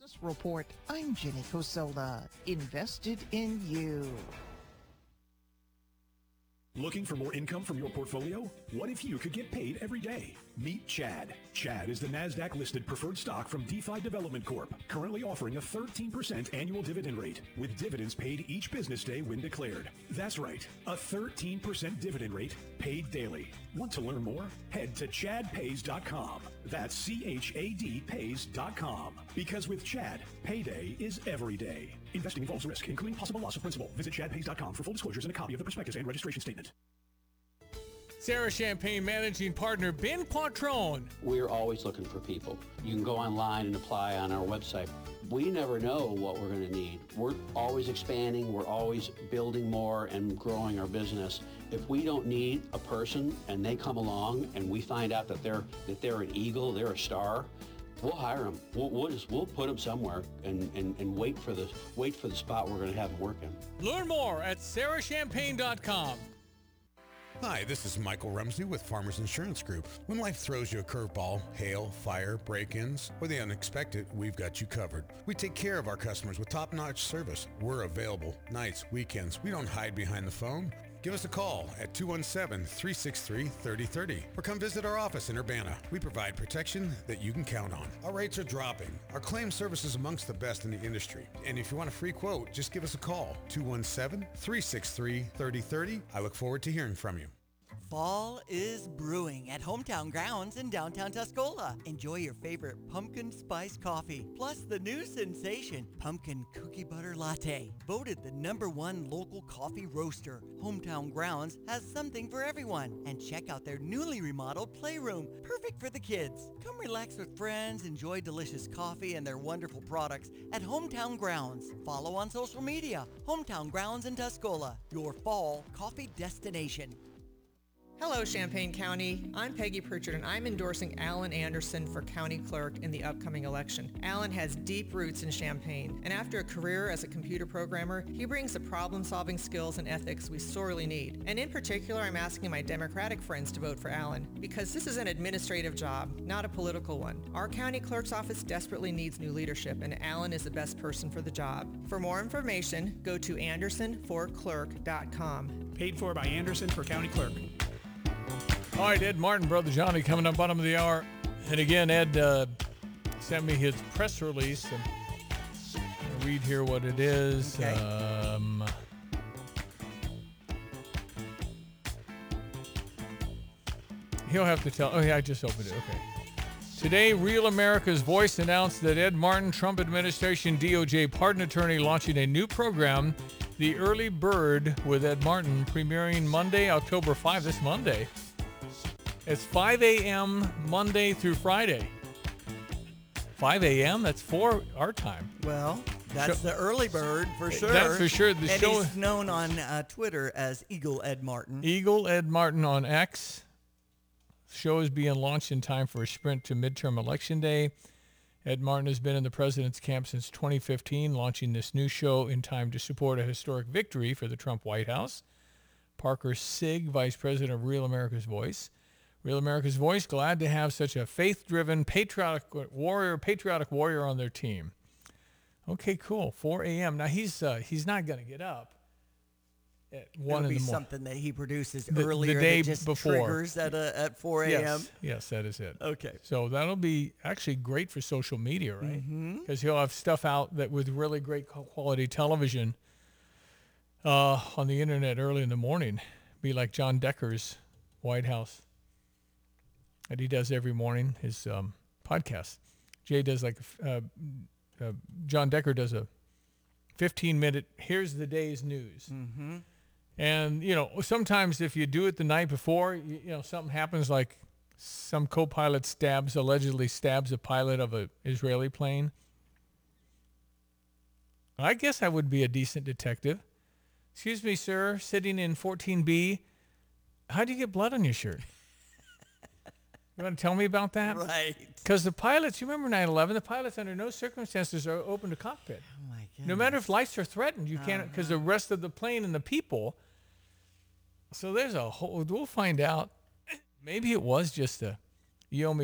Business Report. I'm Jenny Cosola. Invested in you. Looking for more income from your portfolio? What if you could get paid every day? Meet Chad. Chad is the NASDAQ-listed preferred stock from DeFi Development Corp., currently offering a 13% annual dividend rate, with dividends paid each business day when declared. That's right, a 13% dividend rate paid daily. Want to learn more? Head to chadpays.com. That's CHADpays.com. Because with Chad, payday is every day. Investing involves risk, including possible loss of principal. Visit chadpays.com for full disclosures and a copy of the prospectus and registration statement. Sarah Champagne Managing Partner Ben Quattrone. We're always looking for people. You can go online and apply on our website. We never know what we're going to need. We're always expanding. We're always building more and growing our business. If we don't need a person and they come along and we find out that they're an eagle, they're a star, we'll hire them. We'll put them somewhere and wait for the spot we're going to have them working. Learn more at sarahchampagne.com. Hi, this is Michael Rumsey with Farmers Insurance Group. When life throws you a curveball, hail, fire, break-ins, or the unexpected, we've got you covered. We take care of our customers with top-notch service. We're available nights, weekends. We don't hide behind the phone. Give us a call at 217-363-3030 or come visit our office in Urbana. We provide protection that you can count on. Our rates are dropping. Our claim service is amongst the best in the industry. And if you want a free quote, just give us a call, 217-363-3030. I look forward to hearing from you. Fall is brewing at Hometown Grounds in downtown Tuscola. Enjoy your favorite pumpkin spice coffee, plus the new sensation, Pumpkin Cookie Butter Latte. Voted the #1 local coffee roaster, Hometown Grounds has something for everyone. And check out their newly remodeled playroom, perfect for the kids. Come relax with friends, enjoy delicious coffee and their wonderful products at Hometown Grounds. Follow on social media, Hometown Grounds in Tuscola, your fall coffee destination. Hello, Champaign County. I'm Peggy Pritchard, and I'm endorsing Alan Anderson for county clerk in the upcoming election. Alan has deep roots in Champaign, and after a career as a computer programmer, he brings the problem-solving skills and ethics we sorely need. And in particular, I'm asking my Democratic friends to vote for Alan, because this is an administrative job, not a political one. Our county clerk's office desperately needs new leadership, and Alan is the best person for the job. For more information, go to andersonforclerk.com. Paid for by Anderson for county clerk. All right, Ed Martin, Brother Johnny, coming up bottom of the hour. And again, Ed sent me his press release. And I'll read here what it is. Okay. He'll have to tell. Oh, yeah, I just opened it. Okay. Today, Real America's Voice announced that Ed Martin, Trump administration DOJ pardon attorney, launching a new program, The Early Bird with Ed Martin, premiering Monday, October 5, this Monday. It's 5 a.m. Monday through Friday. 5 a.m.? That's 4 our time. Well, that's the early bird for sure. That's for sure. The and show he's known on Twitter as Eagle Ed Martin. Eagle Ed Martin on X. Show is being launched in time for a sprint to midterm election day. Ed Martin has been in the president's camp since 2015, launching this new show in time to support a historic victory for the Trump White House. Parker Sigg, vice president of Real America's Voice. Real America's Voice, glad to have such a faith-driven, patriotic warrior on their team. Okay, cool. 4 a.m. Now, he's not going to get up at 1 in the morning. It'll be something that he produces earlier the day that just before. triggers at 4 a.m.? Yes, that is it. Okay. So that'll be actually great for social media, right? Because he'll have stuff out that with really great quality television on the internet early in the morning. Be like John Decker's White House that he does every morning, his podcast. Jay does John Decker does a 15-minute, here's the day's news. Mm-hmm. And, sometimes if you do it the night before, something happens, like some co-pilot allegedly stabs a pilot of an Israeli plane. I guess I would be a decent detective. Excuse me, sir, sitting in 14B, how do you get blood on your shirt? You want to tell me about that? Right. Because the pilots, you remember 9/11, the pilots under no circumstances are open to cockpit. Oh, my goodness. No matter if lives are threatened, you can't, because the rest of the plane and the people. So there's a whole, we'll find out. Maybe it was just you owe me